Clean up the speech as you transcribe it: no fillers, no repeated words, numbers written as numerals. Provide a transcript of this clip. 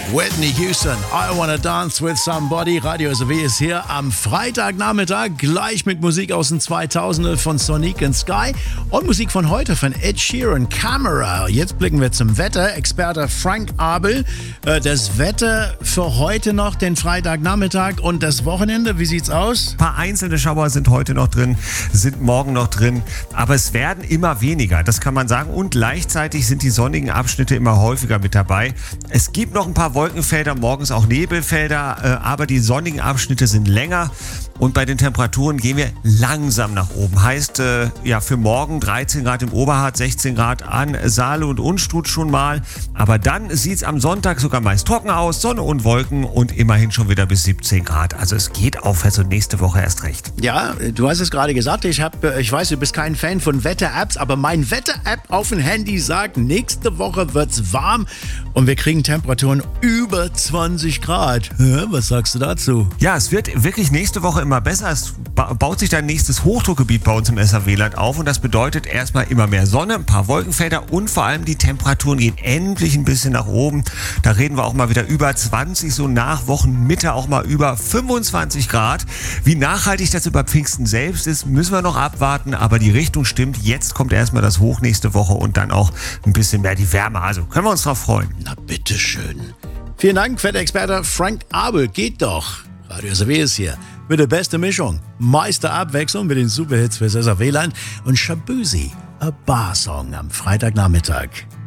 Whitney Houston, I Wanna Dance With Somebody. Radio SW ist hier am Freitagnachmittag, gleich mit Musik aus den 2000er von Sonic and Sky und Musik von heute von Ed Sheeran, Camera. Jetzt blicken wir zum Wetter. Experte Frank Abel, das Wetter für heute noch, den Freitagnachmittag und das Wochenende, wie sieht's aus? Ein paar einzelne Schauer sind heute noch drin, sind morgen noch drin, aber es werden immer weniger, das kann man sagen, und gleichzeitig sind die sonnigen Abschnitte immer häufiger mit dabei. Es gibt noch ein paar Wolkenfelder, morgens auch Nebelfelder, aber die sonnigen Abschnitte sind länger und bei den Temperaturen gehen wir langsam nach oben. Heißt, für morgen 13 Grad im Oberharz, 16 Grad an Saale und Unstrut schon mal, aber dann sieht es am Sonntag sogar meist trocken aus, Sonne und Wolken und immerhin schon wieder bis 17 Grad. Also es geht aufwärts und nächste Woche erst recht. Ja, du hast es gerade gesagt, ich weiß, du bist kein Fan von Wetter-Apps, aber mein Wetter-App auf dem Handy sagt, nächste Woche wird's warm und wir kriegen Temperaturen über 20 Grad. Was sagst du dazu? Ja, es wird wirklich nächste Woche immer besser. Es baut sich ein nächstes Hochdruckgebiet bei uns im SAW-Land auf und das bedeutet erstmal immer mehr Sonne, ein paar Wolkenfelder und vor allem die Temperaturen gehen endlich ein bisschen nach oben. Da reden wir auch mal wieder über 20, so nach Wochenmitte auch mal über 25 Grad. Wie nachhaltig das über Pfingsten selbst ist, müssen wir noch abwarten, aber die Richtung stimmt. Jetzt kommt erstmal das Hoch nächste Woche und dann auch ein bisschen mehr die Wärme. Also können wir uns drauf freuen. Na bitteschön. Vielen Dank, Wetterexperte Frank Abel. Geht doch. Radio SAW ist hier mit der besten Mischung. Meiste Abwechslung mit den Superhits für das SAW-Land und Shabuzi, a Bar-Song am Freitagnachmittag.